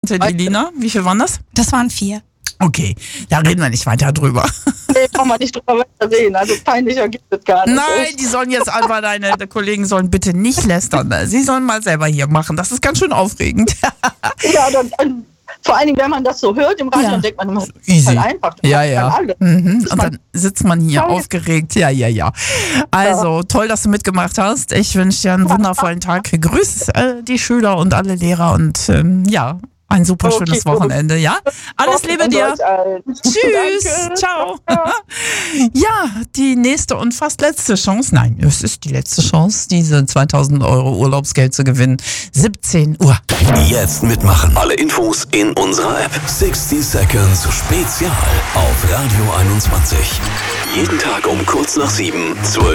Die Lina, wie viel waren das? Das waren 4. Okay, da reden wir nicht weiter drüber. Nee, kann man nicht drüber reden. Also peinlicher gibt es gar nicht. Nein, die sollen jetzt einfach, deine Kollegen sollen bitte nicht lästern. Sie sollen mal selber hier machen. Das ist ganz schön aufregend. Ja, dann, vor allen Dingen, wenn man das so hört im Radio, dann denkt man immer, das ist halt einfach. Das Ja. alles. Und dann sitzt man hier aufgeregt. Ja. Also, toll, dass du mitgemacht hast. Ich wünsche dir einen wundervollen Tag. Grüß die Schüler und alle Lehrer und ein super schönes Wochenende, ja? Alles Liebe dir. Tschüss. Danke. Ciao. Ja, die nächste und fast letzte Chance. Nein, es ist die letzte Chance, diese 2.000 € Urlaubsgeld zu gewinnen. 17 Uhr. Jetzt mitmachen. Alle Infos in unserer App. 60 Seconds Spezial auf Radio 21. Jeden Tag um kurz nach 7, 12